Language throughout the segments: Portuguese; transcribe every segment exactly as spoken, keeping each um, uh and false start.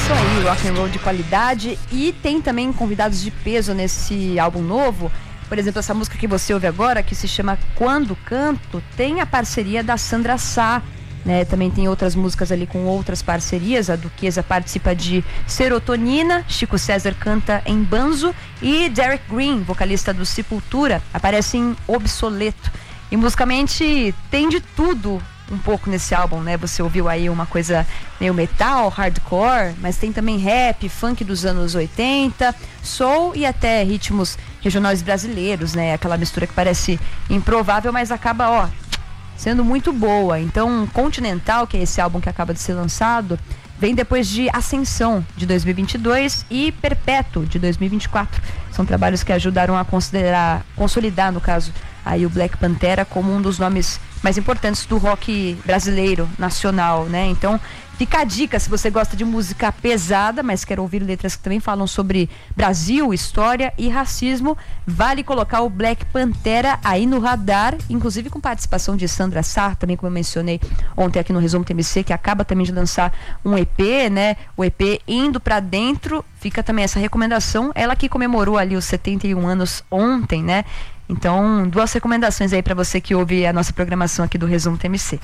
isso aí, rock and roll de qualidade. E tem também convidados de peso nesse álbum novo. Por exemplo, essa música que você ouve agora, que se chama Quando Canto, tem a parceria da Sandra Sá, né? Também tem outras músicas ali com outras parcerias. A Duquesa participa de Serotonina, Chico César canta em Banzo e Derek Green, vocalista do Sepultura, aparece em Obsoleto. E musicalmente tem de tudo um pouco nesse álbum, né? Você ouviu aí uma coisa meio metal, hardcore, mas tem também rap, funk dos anos oitenta, soul e até ritmos regionais brasileiros, né? Aquela mistura que parece improvável, mas acaba, ó, sendo muito boa. Então, Continental, que é esse álbum que acaba de ser lançado, vem depois de Ascensão, de dois mil e vinte e dois, e Perpétuo, de dois mil e vinte e quatro. São trabalhos que ajudaram a considerar, consolidar, no caso, aí o Black Pantera como um dos nomes mais importantes do rock brasileiro, nacional, né? Então, fica a dica, se você gosta de música pesada, mas quer ouvir letras que também falam sobre Brasil, história e racismo, vale colocar o Black Pantera aí no radar, inclusive com participação de Sandra Sá, também como eu mencionei ontem aqui no Resumo T M C, que acaba também de lançar um E P, né? O E P Indo Pra Dentro, fica também essa recomendação, ela que comemorou ali os setenta e um anos ontem, né? Então, duas recomendações aí pra você que ouve a nossa programação aqui do Resumo T M C.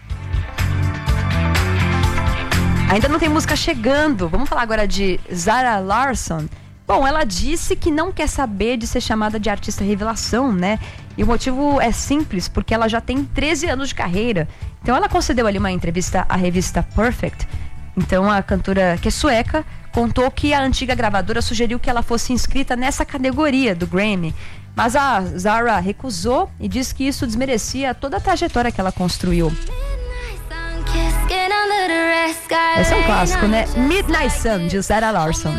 Ainda não tem música chegando. Vamos falar agora de Zara Larsson. Bom, ela disse que não quer saber de ser chamada de artista revelação, né? E o motivo é simples, porque ela já tem treze anos de carreira. Então ela concedeu ali uma entrevista à revista Perfect. Então a cantora, que é sueca, contou que a antiga gravadora sugeriu que ela fosse inscrita nessa categoria do Grammy. Mas a Zara recusou e disse que isso desmerecia toda a trajetória que ela construiu. Esse é um clássico, né? Midnight Sun, de Zara Larsson.